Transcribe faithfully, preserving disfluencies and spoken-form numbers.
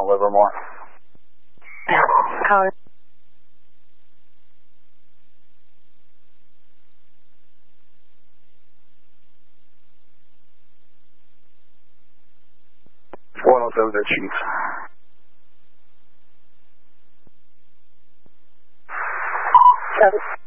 Livermore. How? one oh seven there, Chief. Seven.